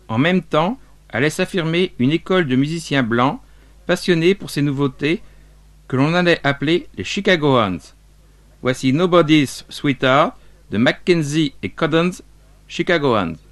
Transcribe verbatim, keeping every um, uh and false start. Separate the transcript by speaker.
Speaker 1: En même temps, allait s'affirmer une école de musiciens blancs, passionnés pour ces nouveautés, que l'on allait appeler les Chicagoans. Voici Nobody's Sweetheart de Mackenzie et Coddens, Chicagoans.